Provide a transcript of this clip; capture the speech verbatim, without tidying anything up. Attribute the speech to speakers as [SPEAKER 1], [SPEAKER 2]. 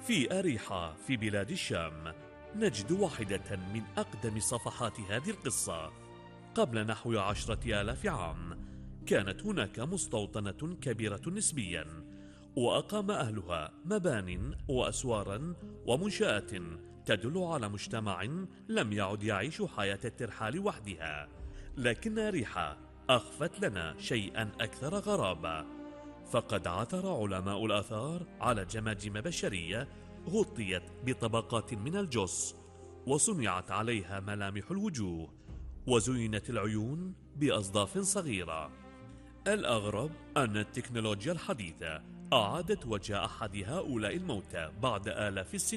[SPEAKER 1] في أريحة في بلاد الشام نجد واحدة من أقدم صفحات هذه القصة. قبل نحو عشرة آلاف عام كانت هناك مستوطنة كبيرة نسبيا، وأقام أهلها مبان وأسوارا ومنشآت تدل على مجتمع لم يعد يعيش حياة الترحال وحدها. لكن أريحة أخفت لنا شيئا أكثر غرابة، فقد عثر علماء الآثار على جماجم بشرية غطيت بطبقات من الجص، وصنعت عليها ملامح الوجوه، وزينت العيون بأصداف صغيرة. الأغرب أن التكنولوجيا الحديثة أعادت وجه أحد هؤلاء الموتى بعد آلاف السنين.